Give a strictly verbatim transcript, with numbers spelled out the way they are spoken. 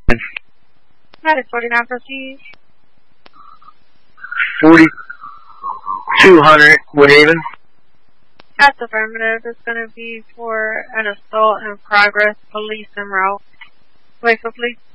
That is forty-nine, proceed. forty-two hundred, Woodhaven. That's affirmative. It's going to be for an assault in progress, police en route. Wait for police.